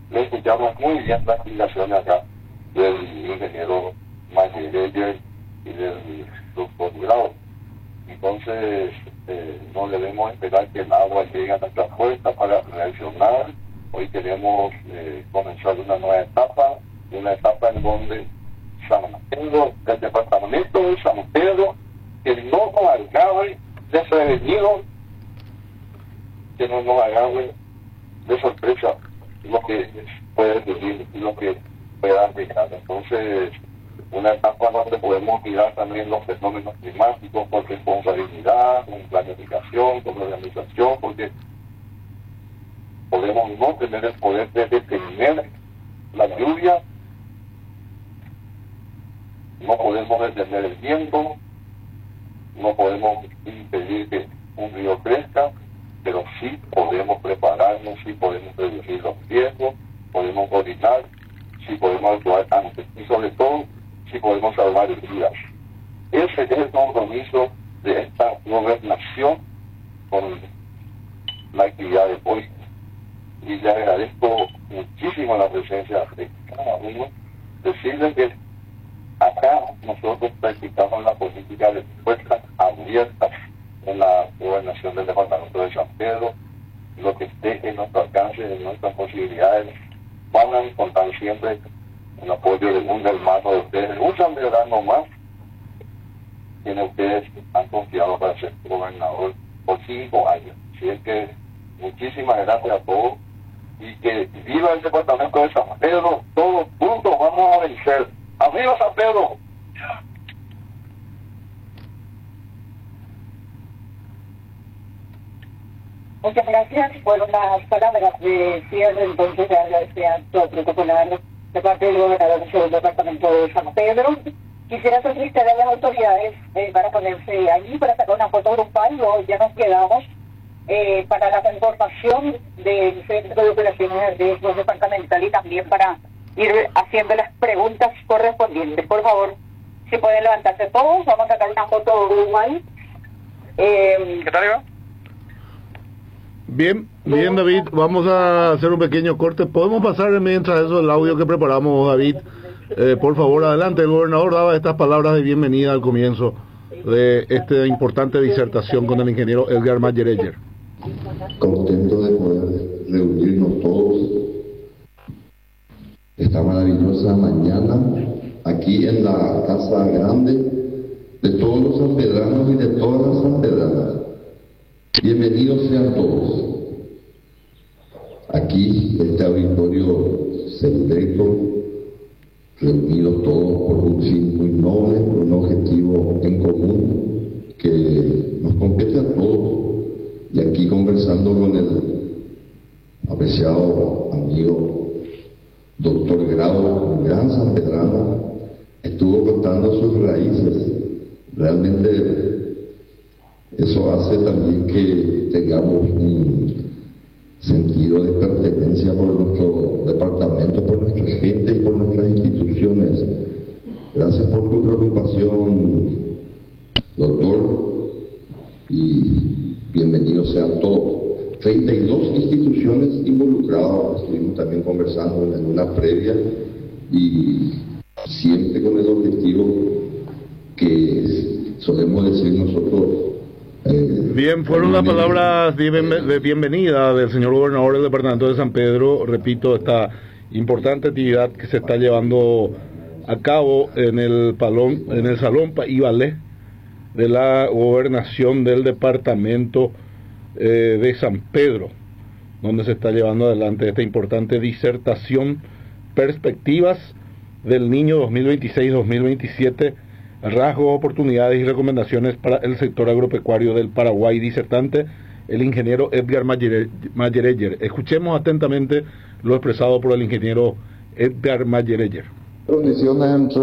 Le escuchamos muy bien las explicaciones acá del ingeniero Mayer y del doctor Grau. Entonces, no debemos esperar que el agua llegue a nuestra puerta para reaccionar. Hoy queremos comenzar una nueva etapa en donde San Pedro, el departamento de San Pedro, que no nos agarre desprevenidos, que no nos agarre de sorpresa lo que puede vivir y lo que pueda llegar. Entonces, una etapa donde podemos mirar también los fenómenos climáticos con responsabilidad, con planificación, con organización, porque podemos no tener el poder de detener la lluvia, no podemos detener el viento, no podemos impedir que un río crezca, pero sí podemos prepararnos, sí podemos reducir los riesgos, podemos coordinar, sí podemos actuar antes y sobre todo sí podemos salvar vidas. Ese es el compromiso de esta gobernación con la actividad de hoy. Y le agradezco muchísimo la presencia de cada uno. Decirles que acá nosotros practicamos la política de puertas abiertas en la gobernación del departamento de San Pedro. Lo que esté en nuestro alcance, en nuestras posibilidades, van a encontrar siempre el apoyo de un hermano de ustedes, un sanpedrano más, quienes ustedes han confiado para ser gobernador por 5 años. Así es que muchísimas gracias a todos y que viva el departamento de San Pedro. Todos juntos vamos a vencer. ¡Arriba San Pedro! Muchas gracias. Fueron las palabras de cierre entonces de agradecimiento protocolar de parte del gobernador del departamento de San Pedro. Quisiera solicitar a las autoridades para ponerse allí, para sacar una foto grupal. Luego ya nos quedamos para la conformación del Centro de Operaciones de Riesgo Departamental y también para ir haciendo las preguntas correspondientes. Por favor, si pueden levantarse todos, vamos a sacar una foto grupal. ¿Qué tal, Iván? Bien, David, vamos a hacer un pequeño corte. ¿Podemos pasar mientras eso el audio que preparamos, David? Por favor, adelante. El gobernador daba estas palabras de bienvenida al comienzo de esta importante disertación con el ingeniero Edgar Mayer. Contento de poder reunirnos todos esta maravillosa mañana aquí en la Casa Grande de todos los sanpedranos y de todas las sanpedranas. Bienvenidos sean todos. Aquí, este auditorio selecto, reunidos todos por un fin muy noble, por un objetivo en común que nos compete a todos. Y aquí conversando con el apreciado amigo doctor Grau, un gran sanpedrano, estuvo contando sus raíces. Realmente eso hace también que tengamos un sentido de pertenencia por nuestro departamento, por nuestra gente y por nuestras instituciones. Gracias por tu preocupación, doctor, y bienvenidos sean todos. 32 instituciones involucradas, estuvimos también conversando en una previa y siempre con el objetivo que solemos decir nosotros. Bien, fueron las palabras de bienvenida del señor gobernador del departamento de San Pedro. Repito, esta importante actividad que se está llevando a cabo en el Salón Ibalé de la gobernación del departamento de San Pedro, donde se está llevando adelante esta importante disertación, perspectivas del niño 2026-2027, rasgos, oportunidades y recomendaciones para el sector agropecuario del Paraguay. Disertante, el ingeniero Edgar Mayer. Escuchemos atentamente lo expresado por el ingeniero Edgar Mayer. Condiciones entre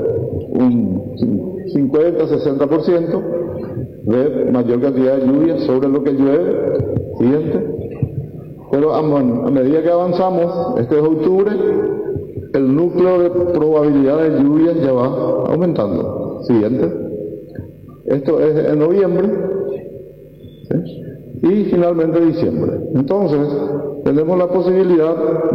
un 50-60% de mayor cantidad de lluvia sobre lo que llueve siguiente. Pero a medida que avanzamos, este es octubre, el núcleo de probabilidad de lluvias ya va aumentando. Siguiente. Esto es en noviembre, ¿sí? Y finalmente diciembre. Entonces, tenemos la posibilidad